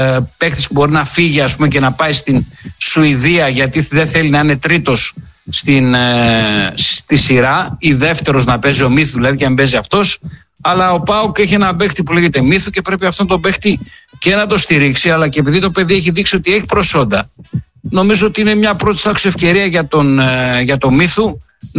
παίκτης που μπορεί να φύγει, ας πούμε, και να πάει στην Σουηδία γιατί δεν θέλει να είναι τρίτος στη σειρά ή δεύτερος να παίζει ο Μίθου, δηλαδή, και να παίζει αυτός. Αλλά ο ΠΑΟΚ έχει ένα παίκτη που λέγεται Μίθου και πρέπει αυτόν τον παίκτη και να το στηρίξει, αλλά και επειδή το παιδί έχει δείξει ότι έχει προσόντα, νομίζω ότι είναι μια πρώτη στάξης ευκαιρία για τον Μίθου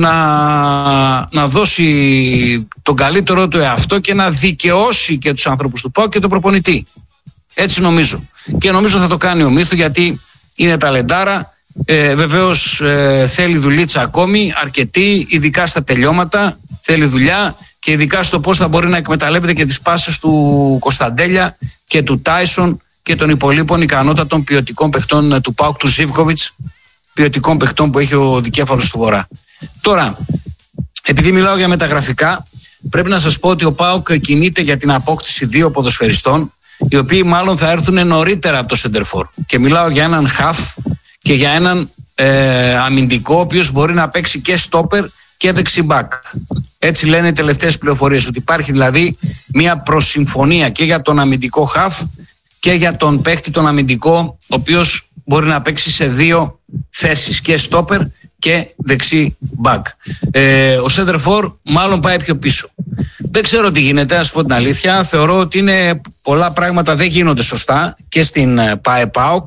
να δώσει τον καλύτερό του εαυτό και να δικαιώσει και τους άνθρωπους του ΠΑΟΚ και τον προπονητή. Έτσι νομίζω. Και νομίζω θα το κάνει ο Μίθου γιατί είναι ταλεντάρα. Βεβαίως θέλει δουλίτσα ακόμη, αρκετή, ειδικά στα τελειώματα, θέλει δουλειά και ειδικά στο πώς θα μπορεί να εκμεταλλεύεται και τις πάσες του Κωνσταντέλια και του Τάισον και των υπολείπων ικανότατων ποιοτικών παιχτών του ΠΑΟΚ, του Ζίβκοβιτς, ποιοτικών παιχτών που έχει ο δικέφαλος του Βορρά. Τώρα, επειδή μιλάω για μεταγραφικά, πρέπει να σας πω ότι ο ΠΑΟΚ κινείται για την απόκτηση 2 ποδοσφαιριστών, οι οποίοι μάλλον θα έρθουν νωρίτερα από το σεντερφόρ. Και μιλάω για έναν χαφ και για έναν αμυντικό, ο οποίος μπορεί να παίξει και στόπερ και δεξιμπάκ. Έτσι λένε οι τελευταίες πληροφορίες, ότι υπάρχει δηλαδή μια προσυμφωνία και για τον αμυντικό χαφ και για τον παίχτη τον αμυντικό, ο οποίος μπορεί να παίξει σε 2 θέσεις, και στόπερ και δεξί μπακ. Ο σέντερφορ μάλλον πάει πιο πίσω. Δεν ξέρω τι γίνεται, να σου πω την αλήθεια. Θεωρώ ότι πολλά πράγματα δεν γίνονται σωστά και στην ΠΑΕ-ΠΑΟΚ.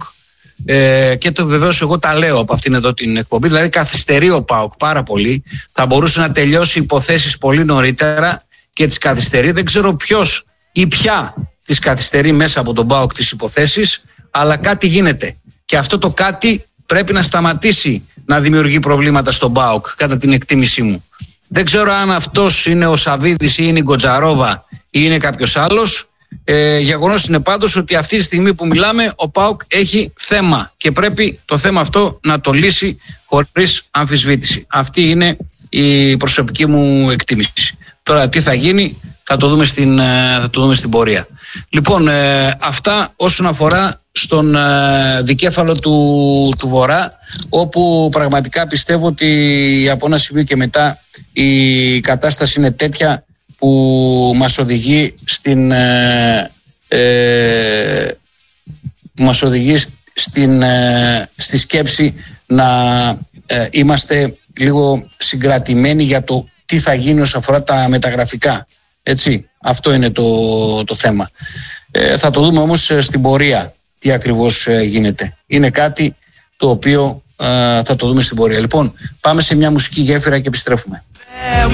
Και το βεβαίως εγώ τα λέω από αυτήν εδώ την εκπομπή. Δηλαδή καθυστερεί ο ΠΑΟΚ πάρα πολύ. Θα μπορούσε να τελειώσει υποθέσεις πολύ νωρίτερα και τις καθυστερεί. Δεν ξέρω ποιος ή ποια τις καθυστερεί μέσα από τον ΠΑΟΚ τις υποθέσεις, αλλά κάτι γίνεται. Και αυτό το κάτι πρέπει να σταματήσει να δημιουργεί προβλήματα στον ΠΑΟΚ, κατά την εκτίμησή μου. Δεν ξέρω αν αυτός είναι ο Σαβίδης ή είναι η Γκοτζαρόβα ή είναι κάποιος άλλος. Γεγονός είναι πάντως ότι αυτή τη στιγμή που μιλάμε ο ΠΑΟΚ έχει θέμα και πρέπει το θέμα αυτό να το λύσει χωρίς αμφισβήτηση. Αυτή είναι η προσωπική μου εκτίμηση. Τώρα τι θα γίνει θα το δούμε στην πορεία. Λοιπόν, αυτά όσον αφορά στον δικέφαλο του Βορρά, όπου πραγματικά πιστεύω ότι από ένα σημείο και μετά η κατάσταση είναι τέτοια που μας οδηγεί στη σκέψη να είμαστε λίγο συγκρατημένοι για το τι θα γίνει όσον αφορά τα μεταγραφικά. Έτσι, αυτό είναι το θέμα. Θα το δούμε όμως στην πορεία τι ακριβώς γίνεται. Είναι κάτι το οποίο θα το δούμε στην πορεία. Λοιπόν, πάμε σε μια μουσική γέφυρα και επιστρέφουμε.